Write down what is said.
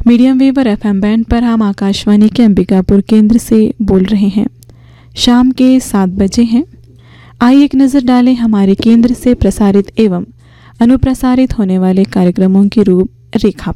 Medium wave और FM band पर हम आकाशवाणी के अंबिकापुर केंद्र से बोल रहे हैं। शाम के 7 बजे हैं। आइए एक नज़र डालें हमारे केंद्र से प्रसारित एवं अनुप्रसारित होने वाले कार्यक्रमों की रूपरेखा।